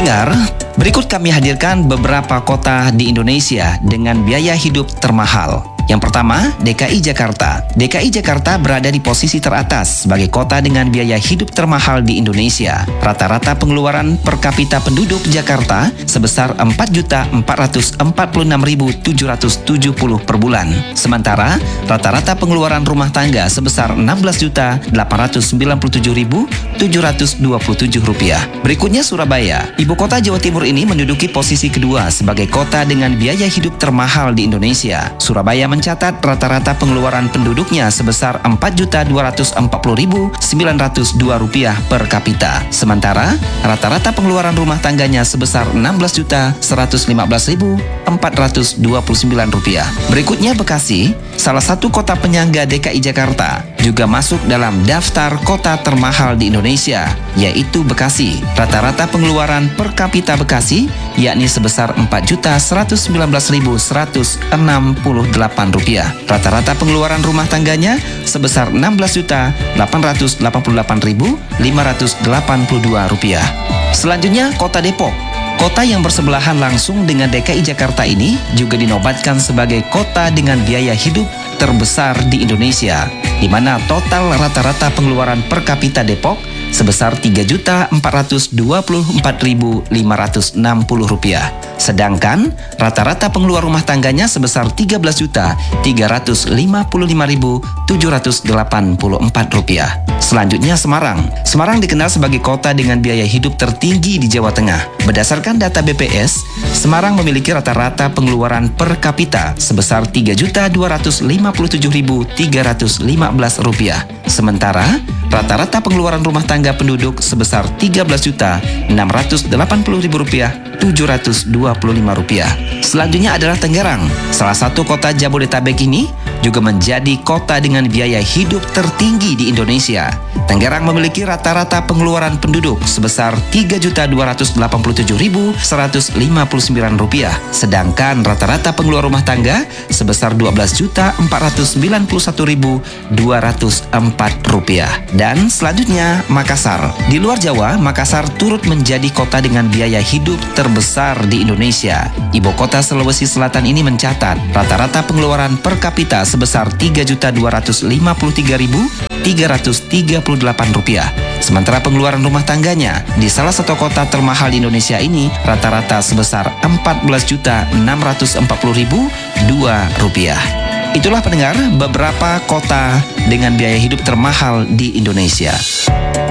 Pendengar, berikut kami hadirkan beberapa kota di Indonesia dengan biaya hidup termahal. Yang pertama, DKI Jakarta. DKI Jakarta berada di posisi teratas sebagai kota dengan biaya hidup termahal di Indonesia. Rata-rata pengeluaran per kapita penduduk Jakarta sebesar 4.446.770 per bulan. Sementara, rata-rata pengeluaran rumah tangga sebesar 16.897.727 rupiah. Berikutnya Surabaya. Ibu kota Jawa Timur ini menduduki posisi kedua sebagai kota dengan biaya hidup termahal di Indonesia. Surabaya mencatat rata-rata pengeluaran penduduknya sebesar Rp4.240.902 per kapita. Sementara, rata-rata pengeluaran rumah tangganya sebesar Rp16.115.429. Berikutnya Bekasi, salah satu kota penyangga DKI Jakarta, juga masuk dalam daftar kota termahal di Indonesia, yaitu Bekasi. Rata-rata pengeluaran per kapita Bekasi yakni sebesar Rp4.119.168. Rata-rata pengeluaran rumah tangganya sebesar Rp16.088.582. Selanjutnya Kota Depok. Kota yang bersebelahan langsung dengan DKI Jakarta ini juga dinobatkan sebagai kota dengan biaya hidup terbesar di Indonesia, di mana total rata-rata pengeluaran per kapita Depok sebesar Rp3.424.560. Sedangkan rata-rata pengeluaran rumah tangganya sebesar Rp13.355.784. Selanjutnya Semarang. Semarang dikenal sebagai kota dengan biaya hidup tertinggi di Jawa Tengah. Berdasarkan data BPS, Semarang memiliki rata-rata pengeluaran per kapita sebesar Rp3.250.315. Sementara, rata-rata pengeluaran rumah tangga penduduk sebesar Rp13.680.725. Selanjutnya adalah Tangerang. Salah satu kota Jabodetabek ini juga menjadi kota dengan biaya hidup tertinggi di Indonesia. Tangerang memiliki rata-rata pengeluaran penduduk sebesar Rp3.287.159, sedangkan rata-rata pengeluaran rumah tangga sebesar Rp12.491.204. Dan selanjutnya Makassar. Di luar Jawa, Makassar turut menjadi kota dengan biaya hidup terbesar di Indonesia. Ibu kota Sulawesi Selatan ini mencatat rata-rata pengeluaran per kapita sebesar Rp3.253.338. Sementara pengeluaran rumah tangganya di salah satu kota termahal di Indonesia ini rata-rata sebesar Rp14.640.002. Itulah pendengar beberapa kota dengan biaya hidup termahal di Indonesia.